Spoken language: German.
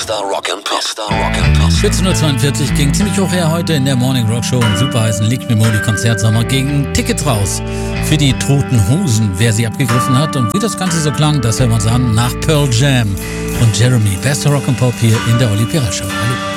14:42 Uhr ging ziemlich hoch her heute in der Morning Rock Show im superheißen Licht Mimoli Konzertsommer gegen Tickets raus für die Toten Hosen. Wer sie abgegriffen hat und wie das Ganze so klang, das hören wir uns an nach Pearl Jam und Jeremy. Bester Rock and Pop hier in der Olli Pirell Show. Hallo.